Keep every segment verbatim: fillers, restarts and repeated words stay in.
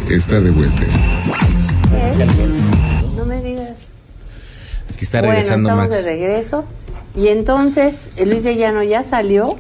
está de vuelta. ¿Eh? No me digas. Aquí está regresando bueno, estamos Max. de regreso. Y entonces Luis de Llano ya salió,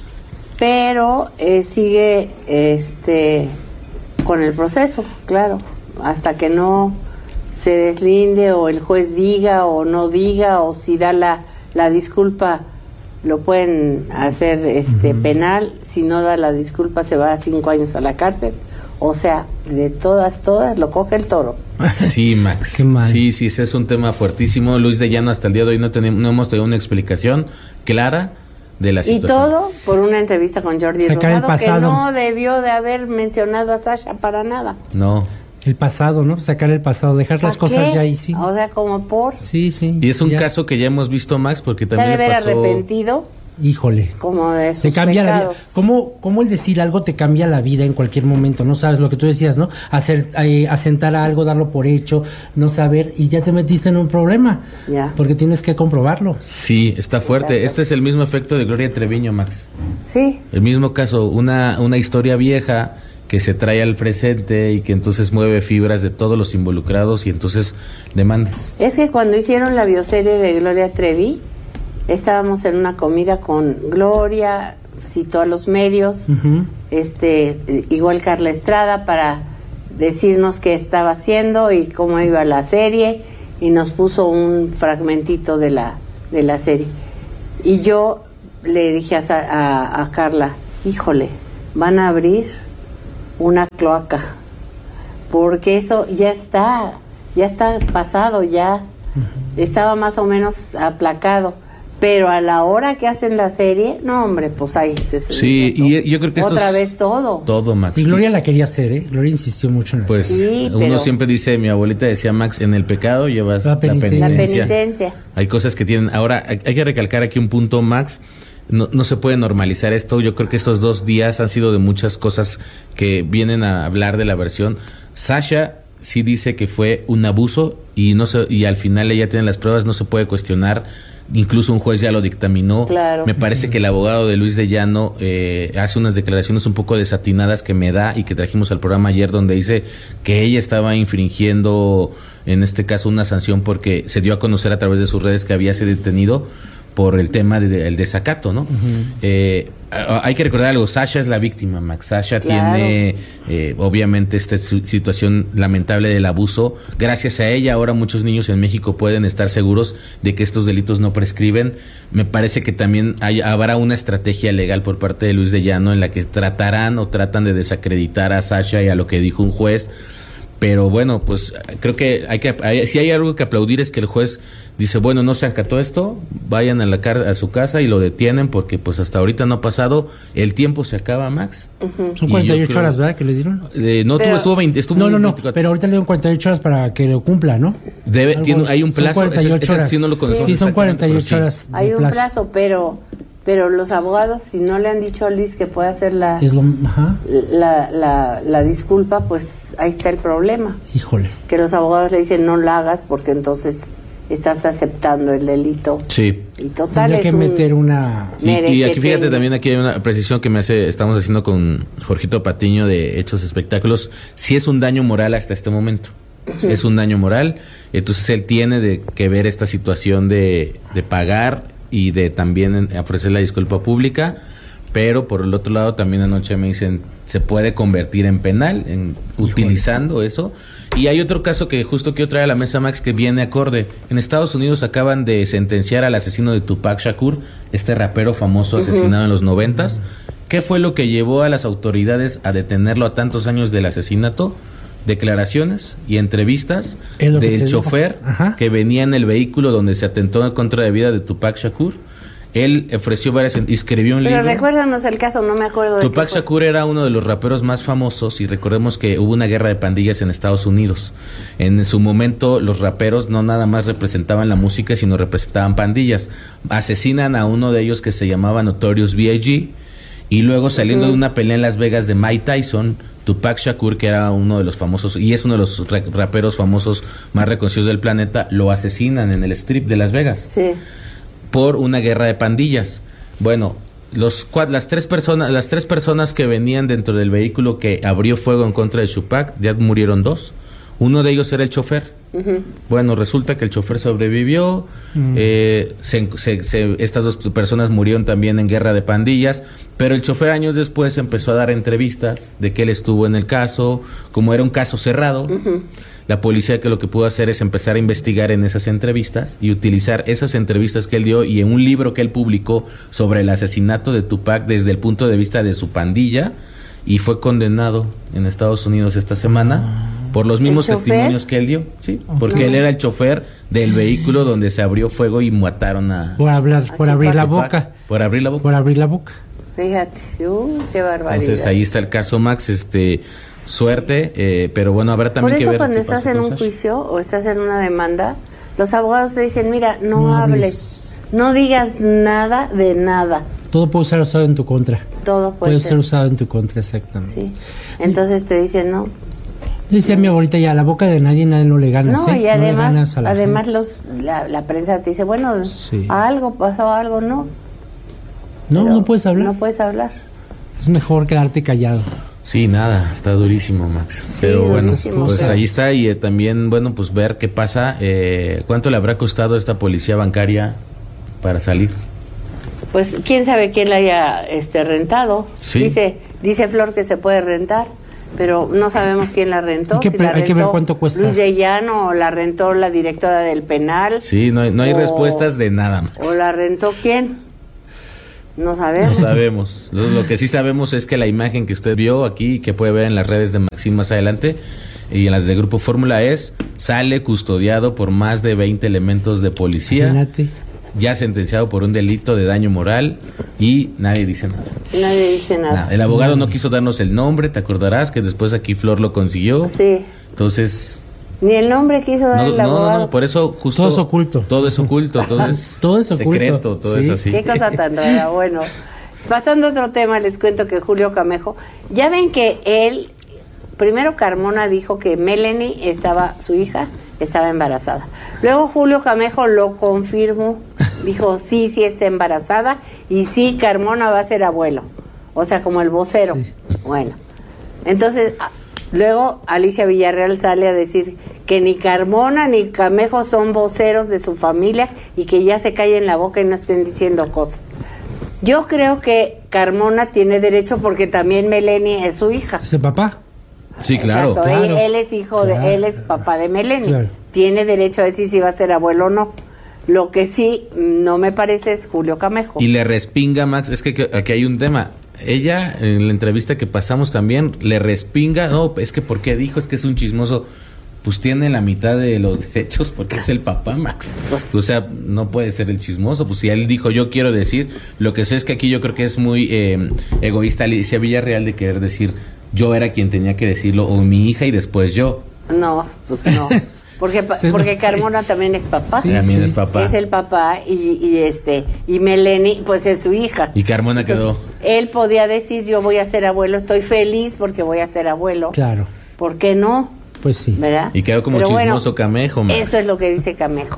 pero eh, sigue este con el proceso, claro, hasta que no se deslinde o el juez diga o no diga, o si da la, la disculpa lo pueden hacer este uh-huh. penal, si no da la disculpa se va a cinco años a la cárcel. O sea, de todas, todas lo coge el toro. Sí, Max. Qué mal. Sí, sí, ese es un tema fuertísimo. Luis de Llano hasta el día de hoy no tenemos, no hemos tenido una explicación clara de la situación. Y todo por una entrevista con Jordi Sacar Rosado, el que no debió de haber mencionado a Sasha para nada. No. El pasado, ¿no? Sacar el pasado, dejar las cosas qué? ya ahí, sí. O sea, como por... Sí, sí. Y es un ya. caso que ya hemos visto, Max, porque Se también debe le haber pasó... Híjole. arrepentido. Como de sus Te cambia la vida. pecados. ¿Cómo, ¿Cómo el decir algo te cambia la vida en cualquier momento? No sabes lo que tú decías, ¿no? Hacer, eh, asentar a algo, darlo por hecho, no saber, y ya te metiste en un problema. Ya. Porque tienes que comprobarlo. Sí, está fuerte. Exacto. Este es el mismo efecto de Gloria Treviño, Max. Sí. El mismo caso, una, una historia vieja que se trae al presente y que entonces mueve fibras de todos los involucrados y entonces demandas. Es que cuando hicieron la bioserie de Gloria Trevi, estábamos en una comida con Gloria, citó a los medios, Uh-huh. este, igual Carla Estrada, para decirnos qué estaba haciendo y cómo iba la serie, y nos puso un fragmentito de la, de la serie. Y yo le dije a, Sa- a, a Carla, híjole, van a abrir una cloaca, porque eso ya está, ya está pasado, ya uh-huh. estaba más o menos aplacado. Pero a la hora que hacen la serie, no, hombre, pues ahí se... se Sí, y yo creo que esto otra es vez todo. Todo, Max. Y Gloria la quería hacer, ¿eh? Gloria insistió mucho en eso. Pues Sí, uno pero- siempre dice, mi abuelita decía, Max, en el pecado llevas La la penitencia. penitencia. La penitencia. Hay cosas que tienen... Ahora, hay hay que recalcar aquí un punto, Max. No, no se puede normalizar esto. Yo creo que estos dos días han sido de muchas cosas que vienen a hablar de la versión. Sasha sí dice que fue un abuso y no se, y al final ella tiene las pruebas, no se puede cuestionar. Incluso un juez ya lo dictaminó. Claro. Me parece que el abogado de Luis de Llano eh, hace unas declaraciones un poco desatinadas que me da y que trajimos al programa ayer, donde dice que ella estaba infringiendo, en este caso, una sanción porque se dio a conocer a través de sus redes que había sido detenido por el tema del de, de desacato, ¿no? Uh-huh. Eh, hay que recordar algo, Sasha es la víctima, Max. Sasha claro. tiene, eh, obviamente, esta situación lamentable del abuso. Gracias a ella, ahora muchos niños en México pueden estar seguros de que estos delitos no prescriben. Me parece que también hay, habrá una estrategia legal por parte de Luis de Llano en la que tratarán o tratan de desacreditar a Sasha y a lo que dijo un juez. Pero bueno, pues creo que hay que hay, si hay algo que aplaudir es que el juez dice, bueno, no se acató esto, vayan a la car- a su casa y lo detienen porque pues hasta ahorita no ha pasado, el tiempo se acaba, Max. Uh-huh. Son cuarenta y ocho creo, horas, ¿verdad? Que le dieron. Eh, no, pero, tuvo, estuvo veinte, estuvo no, no, no, veinticuatro. pero ahorita le dieron cuarenta y ocho horas para que lo cumpla, ¿no? Debe, Algo, tiene, hay un plazo, cuarenta y ocho ese, ese horas. sí no lo conozco. Sí, son cuarenta y ocho horas. Hay de un plazo. plazo, pero pero los abogados, si no le han dicho a Luis que puede hacer la, es lo, ajá. la, la, la disculpa, pues ahí está el problema. Híjole. Que los abogados le dicen no la hagas porque entonces estás aceptando el delito. Sí. Y total Tendría es que un meter una... Y, y aquí fíjate, también aquí hay una precisión que me hace, estamos haciendo con Jorgito Patiño de Hechos Espectáculos, si es un daño moral hasta este momento. Uh-huh. Es un daño moral, entonces él tiene de que ver esta situación de, de pagar y de también ofrecer la disculpa pública, pero por el otro lado también anoche me dicen se puede convertir en penal en utilizando eso. Y hay otro caso que justo quiero traer a la mesa, Max, que viene acorde. En Estados Unidos acaban de sentenciar al asesino de Tupac Shakur, este rapero famoso asesinado uh-huh. en los noventas. ¿Qué fue lo que llevó a las autoridades a detenerlo a tantos años del asesinato? Declaraciones y entrevistas del chofer que venía en el vehículo donde se atentó en contra de vida de Tupac Shakur. Él ofreció varias, escribió un Pero libro. Pero recuérdanos el caso, no me acuerdo. Tupac de Shakur era uno de los raperos más famosos y recordemos que hubo una guerra de pandillas en Estados Unidos. En su momento los raperos no nada más representaban la música, sino representaban pandillas. Asesinan a uno de ellos que se llamaba Notorious B I G y luego saliendo uh-huh. de una pelea en Las Vegas de Mike Tyson, Tupac Shakur, que era uno de los famosos y es uno de los raperos famosos más reconocidos del planeta, lo asesinan en el strip de Las Vegas. Sí. Por una guerra de pandillas. Bueno, los las tres personas, las tres personas que venían dentro del vehículo que abrió fuego en contra de Chupac, ya murieron dos. Uno de ellos era el chofer. Uh-huh. Bueno, resulta que el chofer sobrevivió. Uh-huh. eh, se, se, se, estas dos personas murieron también en guerra de pandillas, pero el chofer años después empezó a dar entrevistas de que él estuvo en el caso, como era un caso cerrado. Uh-huh. La policía que lo que pudo hacer es empezar a investigar en esas entrevistas y utilizar esas entrevistas que él dio y en un libro que él publicó sobre el asesinato de Tupac desde el punto de vista de su pandilla, y fue condenado en Estados Unidos esta semana por los mismos testimonios que él dio, sí, porque uh-huh. él era el chofer del vehículo donde se abrió fuego y mataron a... Por hablar, por abrir la boca. Por abrir la boca. Por abrir la boca. Fíjate, uh, qué barbaridad. Entonces ahí está el caso, Max, este... Suerte, eh, pero bueno, habrá también que ver. Por eso cuando estás en un Sash. juicio o estás en una demanda, los abogados te dicen, mira, no, no hables, no digas nada de nada. Todo puede ser usado en tu contra. Todo puede, puede ser. ser usado en tu contra, exactamente. Sí. Entonces te dicen, no. Yo decía mi abuelita, ya, la boca de nadie, nadie no le ganas. No, ¿eh? y además, no le además los, la, la prensa te dice, bueno, sí. algo pasó, algo no. No, no puedes hablar. No puedes hablar. Es mejor quedarte callado. Sí, nada, está durísimo, Max. Sí, pero bueno, durísimo. Pues ahí está y eh, también, bueno, pues ver qué pasa. Eh, ¿Cuánto le habrá costado a esta policía bancaria para salir? Pues quién sabe quién la haya este, rentado. Sí. Dice, dice Flor que se puede rentar, pero no sabemos quién la rentó. Hay que, si la la hay rentó que ver cuánto cuesta. Luis de Llano o la rentó la directora del penal. Sí, no hay, no hay o, respuestas de nada, Max. ¿O la rentó quién? No sabemos. No sabemos. Lo, lo que sí sabemos es que la imagen que usted vio aquí, que puede ver en las redes de Maxim más adelante y en las de Grupo Fórmula, es sale custodiado por más de veinte elementos de policía. Imagínate. Ya sentenciado por un delito de daño moral y nadie dice nada. Nadie dice nada. nada. El abogado no quiso darnos el nombre, te acordarás que después aquí Flor lo consiguió. Sí. Entonces... Ni el nombre quiso dar no, el abogado. No, no, no, por eso justo... Todo es oculto. Todo es oculto, todo es, todo es oculto. secreto, todo ¿Sí? es así. Qué cosa tan rara. Bueno, pasando a otro tema, les cuento que Julio Camejo, ya ven que él, primero Carmona dijo que Melanie estaba, su hija, estaba embarazada. Luego Julio Camejo lo confirmó, dijo sí, sí está embarazada y sí, Carmona va a ser abuelo. O sea, como el vocero. Sí. Bueno, entonces... Luego Alicia Villarreal sale a decir que ni Carmona ni Camejo son voceros de su familia y que ya se callen la boca y no estén diciendo cosas. Yo creo que Carmona tiene derecho porque también Melanie es su hija. ¿Es el papá? Sí, claro. Exacto, claro. Él, él es hijo claro. de, él es papá de Melanie. Claro. Tiene derecho a decir si va a ser abuelo o no. Lo que sí no me parece es Julio Camejo. Y le respinga, Max, es que, que aquí hay un tema. Ella, en la entrevista que pasamos también, le respinga, no, es que ¿por qué dijo? Es que es un chismoso. Pues tiene la mitad de los derechos porque es el papá, Max. O sea, no puede ser el chismoso. Pues si él dijo, yo quiero decir, lo que sé es que aquí yo creo que es muy eh, egoísta Alicia Villarreal de querer decir, yo era quien tenía que decirlo, o mi hija y después yo. No, pues no. Porque, sí, porque Carmona también es papá. Sí, también sí. es papá. Es el papá y, y este y Melanie pues es su hija. Y Carmona Entonces, quedó. Él podía decir yo voy a ser abuelo, estoy feliz porque voy a ser abuelo. Claro. ¿Por qué no? Pues sí. ¿Verdad? Y quedó como Pero chismoso bueno, Camejo, Max. Eso es lo que dice Camejo.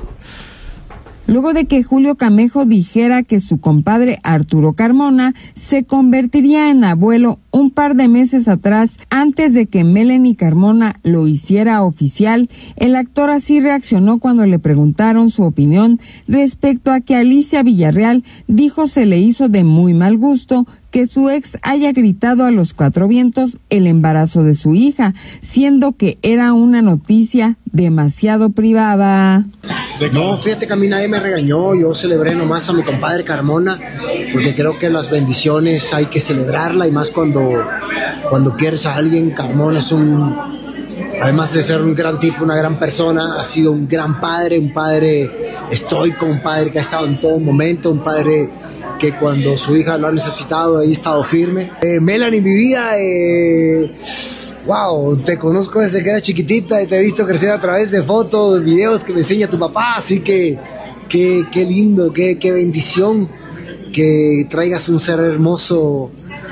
Luego de que Julio Camejo dijera que su compadre Arturo Carmona se convertiría en abuelo un par de meses atrás, antes de que Melanie Carmona lo hiciera oficial, el actor así reaccionó cuando le preguntaron su opinión respecto a que Alicia Villarreal dijo se le hizo de muy mal gusto que su ex haya gritado a los cuatro vientos el embarazo de su hija, siendo que era una noticia demasiado privada. No, fíjate que a mí nadie me regañó, yo celebré nomás a mi compadre Carmona, porque creo que las bendiciones hay que celebrarla y más cuando, cuando quieres a alguien. Carmona es un, además de ser un gran tipo, una gran persona, ha sido un gran padre, un padre estoico, un padre que ha estado en todo momento, un padre que cuando su hija lo ha necesitado, ahí ha estado firme. Eh, Melanie, mi vida, eh, wow, te conozco desde que era chiquitita y te he visto crecer a través de fotos, videos que me enseña tu papá, así que qué, qué lindo, qué, qué bendición que traigas un ser hermoso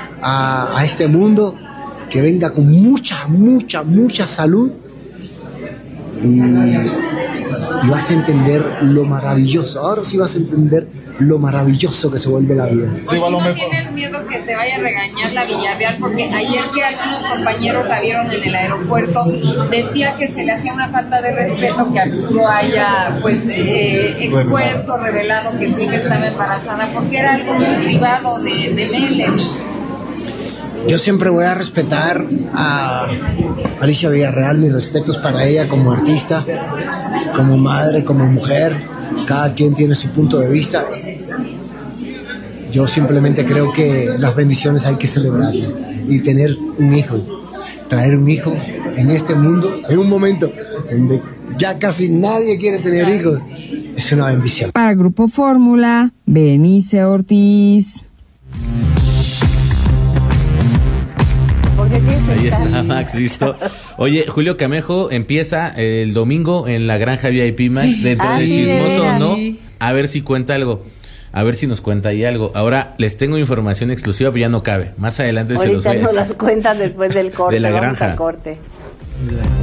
a, a este mundo, que venga con mucha, mucha, mucha salud. Y y vas a entender lo maravilloso. Ahora sí vas a entender lo maravilloso que se vuelve la vida. Oye, ¿no tienes miedo que te vaya a regañar la Villarreal? Porque ayer que algunos compañeros la vieron en el aeropuerto, decía que se le hacía una falta de respeto que Arturo haya pues eh, expuesto, revelado que su hija estaba embarazada, porque era algo muy privado de, de Melanie. Yo siempre voy a respetar a Alicia Villarreal, mis respetos para ella como artista, como madre, como mujer. Cada quien tiene su punto de vista. Yo simplemente creo que las bendiciones hay que celebrarlas y tener un hijo, traer un hijo en este mundo, en un momento donde ya casi nadie quiere tener hijos, es una bendición. Para Grupo Fórmula, Benice Ortiz. Ahí está Max, listo. Oye, Julio Camejo empieza el domingo en la Granja V I P Max, dentro Ah, del sí, Chismoso, era, ¿no? sí. A ver si cuenta algo. A ver si nos cuenta ahí algo. Ahora les tengo información exclusiva, pero ya no cabe. Más adelante se los Ahorita voy a nos decir. las cuentan después del corte. De la Vamos granja. al corte.